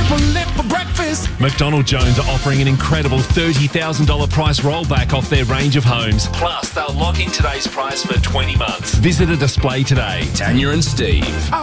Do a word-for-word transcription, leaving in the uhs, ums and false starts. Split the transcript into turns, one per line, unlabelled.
triple it for breakfast.
McDonald Jones are offering an incredible thirty thousand dollars price rollback off their range of homes. Plus, they'll lock in today's price for twenty months. Visit a display today.
Tanya and Steve.